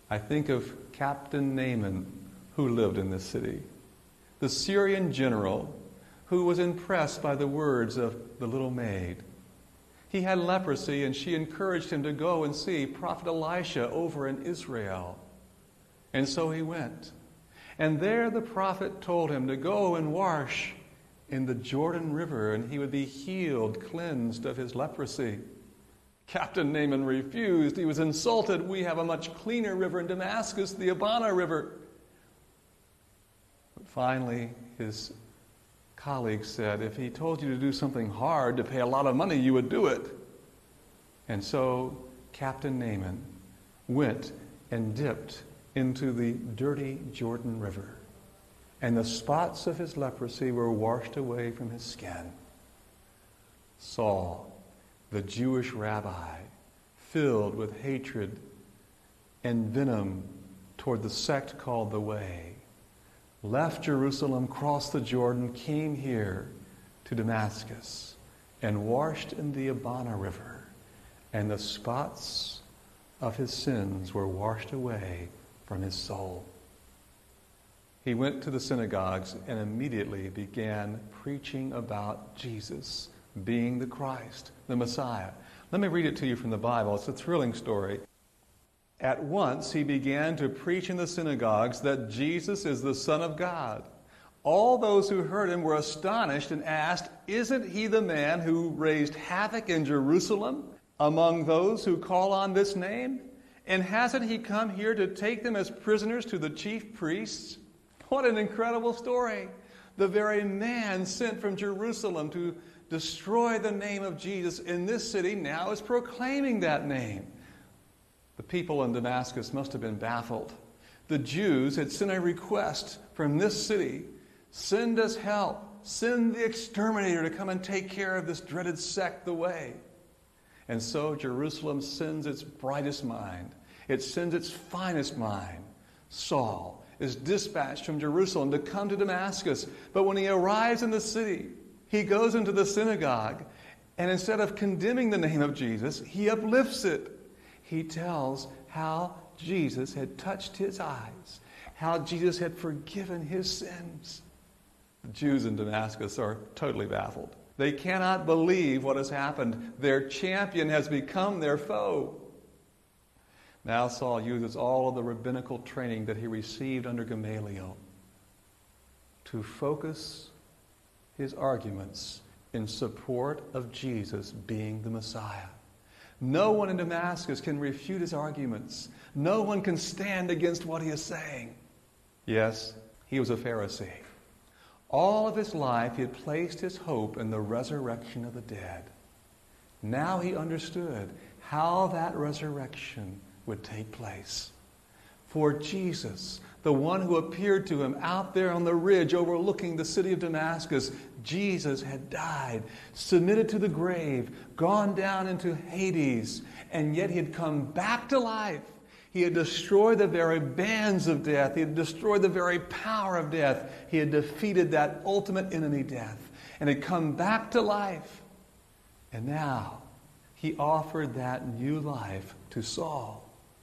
I think of Captain Naaman, who lived in this city, the Syrian general who was impressed by the words of the little maid. He had leprosy, and she encouraged him to go and see Prophet Elisha over in Israel. And so he went. And there the prophet told him to go and wash in the Jordan River, and he would be healed, cleansed of his leprosy. Captain Naaman refused. He was insulted. We have a much cleaner river in Damascus, the Abana River. But finally, his colleagues said, if he told you to do something hard, to pay a lot of money, you would do it. And so Captain Naaman went and dipped into the dirty Jordan River, and the spots of his leprosy were washed away from his skin. Saul, the Jewish rabbi, filled with hatred and venom toward the sect called the Way, left Jerusalem, crossed the Jordan, came here to Damascus, and washed in the Abana River, and the spots of his sins were washed away from his soul. He went to the synagogues and immediately began preaching about Jesus being the Christ, the Messiah. Let me read it to you from the Bible. It's a thrilling story. At once he began to preach in the synagogues that Jesus is the Son of God. All those who heard him were astonished and asked, "Isn't he the man who raised havoc in Jerusalem among those who call on this name? And hasn't he come here to take them as prisoners to the chief priests?" What an incredible story. The very man sent from Jerusalem to destroy the name of Jesus in this city now is proclaiming that name. The people in Damascus must have been baffled. The Jews had sent a request from this city, "Send us help. Send the exterminator to come and take care of this dreaded sect, the Way." And so Jerusalem sends its brightest mind. It sends its finest mind. Saul is dispatched from Jerusalem to come to Damascus. But when he arrives in the city, he goes into the synagogue, and instead of condemning the name of Jesus, he uplifts it. He tells how Jesus had touched his eyes, how Jesus had forgiven his sins. The Jews in Damascus are totally baffled. They cannot believe what has happened. Their champion has become their foe. Now Saul uses all of the rabbinical training that he received under Gamaliel to focus his arguments in support of Jesus being the Messiah. No one in Damascus can refute his arguments. No one can stand against what he is saying. Yes, he was a Pharisee. All of his life he had placed his hope in the resurrection of the dead. Now he understood how that resurrection would take place. For Jesus, the one who appeared to him out there on the ridge overlooking the city of Damascus, Jesus had died, submitted to the grave, gone down into Hades, and yet he had come back to life. He had destroyed the very bands of death. He had destroyed the very power of death. He had defeated that ultimate enemy, death, and had come back to life. And now he offered that new life to Saul.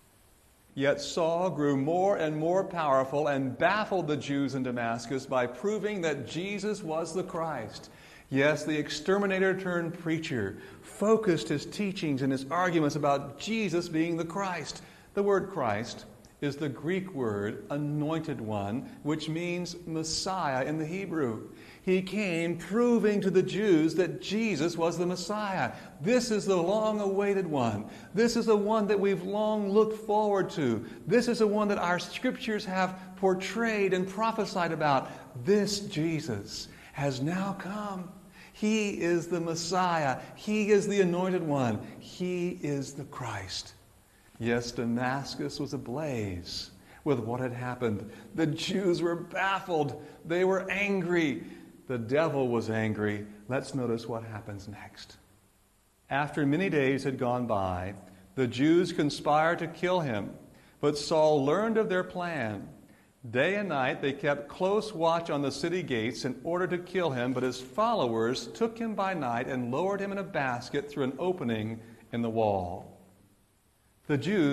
Yet Saul grew more and more powerful and baffled the Jews in Damascus by proving that Jesus was the Christ. Yes, the exterminator turned preacher focused his teachings and his arguments about Jesus being the Christ. The word Christ is the Greek word anointed one, which means Messiah in the Hebrew. He came proving to the Jews that Jesus was the Messiah. This is the long-awaited one. This is the one that we've long looked forward to. This is the one that our scriptures have portrayed and prophesied about. This Jesus has now come. He is the Messiah. He is the anointed one. He is the Christ. Yes, Damascus was ablaze with what had happened. The Jews were baffled. They were angry. The devil was angry. Let's notice what happens next. After many days had gone by, the Jews conspired to kill him, but Saul learned of their plan. Day and night they kept close watch on the city gates in order to kill him, but his followers took him by night and lowered him in a basket through an opening in the wall. The Jews